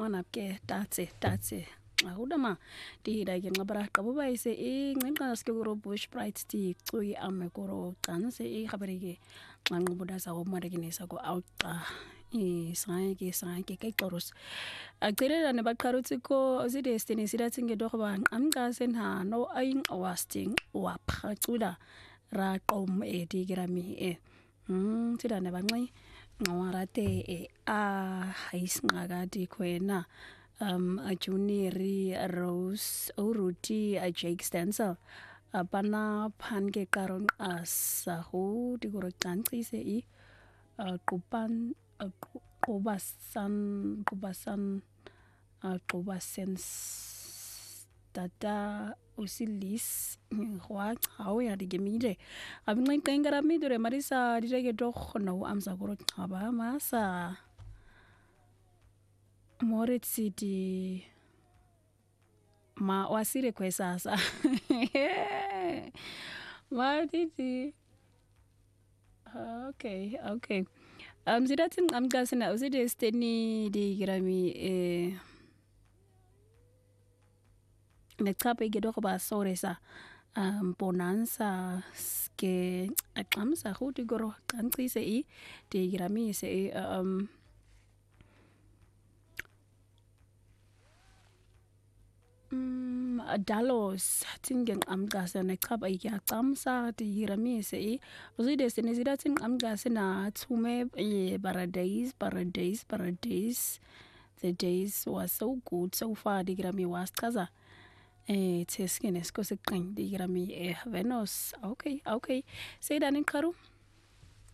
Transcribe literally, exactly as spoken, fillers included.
wanapke tatse tatse Udama di dagi ngabra kabuba ise e ngqa skegoro bush bright sti cui amekoro kanse e khabarige nganqubuda sa umarekinisa ko awuqa e sanke sanke ke qoros agcirela ne baqharuthi ko zi destiny sidathi ngedogo ba amqa senha no ayin awasting waphacula ra qom e digrami e mm sida ne banqi ngawarate e a haisingakadi khwena um a juniori a Rose Uruti a Jake Stencil apana phanke karon asahu digoro canqise I quban qubasan qubasan qubasen tata usilis hwa hawo ya digemide abinqenqengara midure marisa direke doch no amsa koro qaba masa Moritz City ma wasire kwesasa ma titi okay okay um zidathi ngamqasina uside steni digrami eh nechape ke doko ba soresa um bonanza ke aqamsa huti goro qanqise I digrami se um Mm, dalos tingen amgasa ne chaba ya chamsa di ramise I uzide sinizida ting amgasa na tume e paradise paradise paradise the days was so good so far di grami was kaza eh teskene sko se qing di grami e Venus okay okay say that in karu